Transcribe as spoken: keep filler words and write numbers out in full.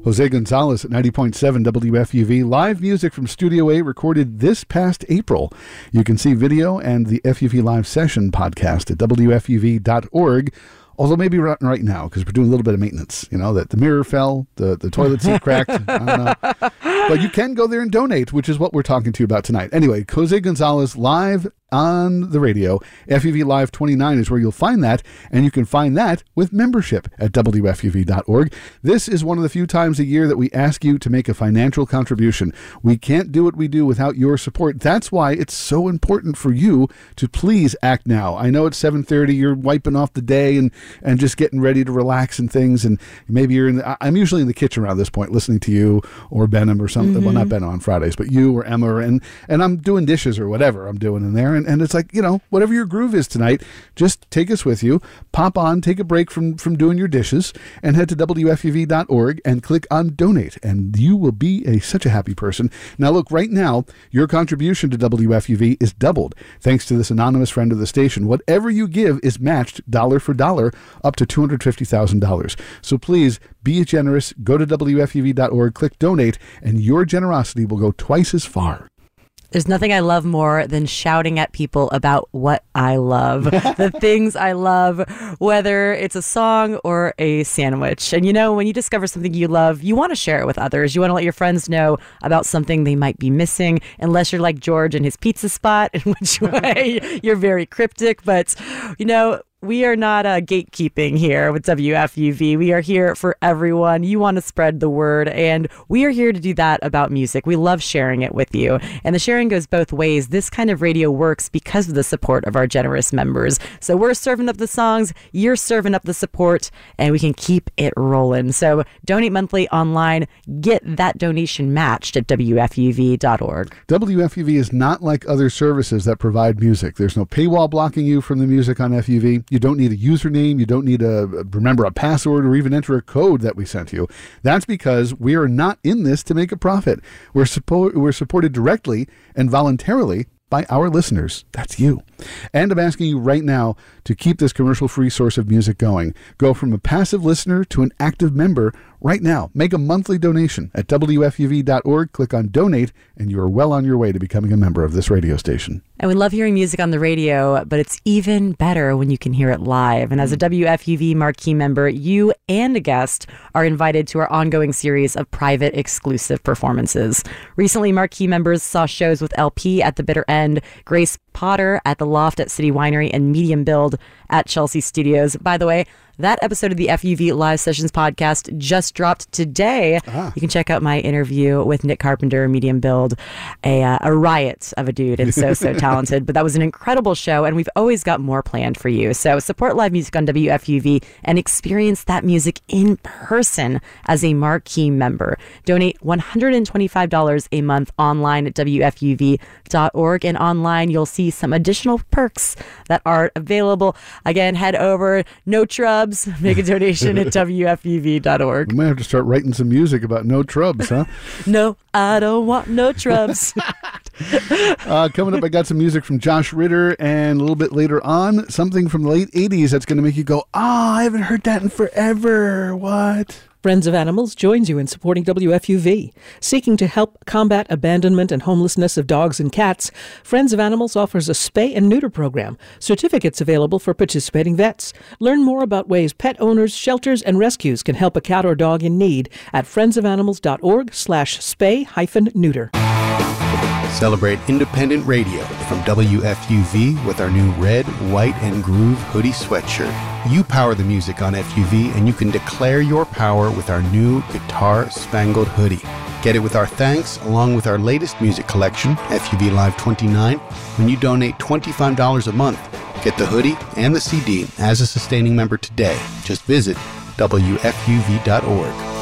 Jose Gonzalez at ninety point seven W F U V. Live music from Studio A recorded this past April. You can see video and the F U V Live Session podcast at W F U V dot org. Although maybe right, right now, because we're doing a little bit of maintenance. You know, that the mirror fell, the, the toilet seat cracked. I don't know. But you can go there and donate, which is what we're talking to you about tonight. Anyway, Jose Gonzalez live on the radio. F U V Live twenty-nine is where you'll find that, and you can find that with membership at W F U V dot org. This is one of the few times a year that we ask you to make a financial contribution. We can't do what we do without your support. That's why it's so important for you to please act now. I know it's seven thirty, you're wiping off the day and, and just getting ready to relax and things, and maybe you're in the, I'm usually in the kitchen around this point listening to you or Benham or something. Mm-hmm. Well, not Benham on Fridays, but you or Emma, and, and I'm doing dishes or whatever I'm doing in there, and And it's like, you know, whatever your groove is tonight, just take us with you. Pop on, take a break from, from doing your dishes, and head to W F U V dot org and click on Donate, and you will be a such a happy person. Now, look, right now, your contribution to W F U V is doubled thanks to this anonymous friend of the station. Whatever you give is matched dollar for dollar up to two hundred fifty thousand dollars. So please, be generous. Go to W F U V dot org, click Donate, and your generosity will go twice as far. There's nothing I love more than shouting at people about what I love, the things I love, whether it's a song or a sandwich. And you know, when you discover something you love, you want to share it with others. You want to let your friends know about something they might be missing, unless you're like George and his pizza spot, in which way you're very cryptic. But, you know, we are not uh, gatekeeping here with W F U V. We are here for everyone. You want to spread the word, and we are here to do that about music. We love sharing it with you, and the sharing goes both ways. This kind of radio works because of the support of our generous members. So we're serving up the songs, you're serving up the support, and we can keep it rolling. So donate monthly online. Get that donation matched at W F U V dot org. W F U V is not like other services that provide music. There's no paywall blocking you from the music on F U V. You don't need a username. You don't need to remember a password or even enter a code that we sent you. That's because we are not in this to make a profit. We're, suppo- we're supported directly and voluntarily by our listeners. That's you. And I'm asking you right now to keep this commercial-free source of music going. Go from a passive listener to an active member right now. Make a monthly donation at W F U V dot org. Click on Donate, and you are well on your way to becoming a member of this radio station. And we love hearing music on the radio, but it's even better when you can hear it live. And as a W F U V Marquee member, you and a guest are invited to our ongoing series of private exclusive performances. Recently, Marquee members saw shows with L P at the Bitter End, Grace Potter at the Loft at City Winery, and Medium Build at Chelsea Studios. By the way, that episode of the F U V Live Sessions podcast just dropped today. Ah. You can check out my interview with Nick Carpenter, Medium Build, a, uh, a riot of a dude and so, so talented. But that was an incredible show, and we've always got more planned for you. So support live music on W F U V and experience that music in person as a Marquee member. Donate one hundred twenty-five dollars a month online at W F U V dot org, and online you'll see some additional perks that are available. Again, head over, no trubs, make a donation at W F U V dot org. We might have to start writing some music about no trubs, huh? No, I don't want no trubs. uh, coming up, I got some music from Josh Ritter, and a little bit later on, something from the late eighties that's going to make you go, ah, oh, I haven't heard that in forever. What? Friends of Animals joins you in supporting W F U V. Seeking to help combat abandonment and homelessness of dogs and cats, Friends of Animals offers a spay and neuter program. Certificates available for participating vets. Learn more about ways pet owners, shelters, and rescues can help a cat or dog in need at friends of animals dot org slash spay hyphen neuter. Celebrate independent radio from W F U V with our new red, white, and groove hoodie sweatshirt. You power the music on F U V, and you can declare your power with our new Guitar Spangled hoodie. Get it with our thanks, along with our latest music collection, F U V Live twenty-nine, when you donate twenty-five dollars a month. Get the hoodie and the C D as a sustaining member today. Just visit W F U V dot org.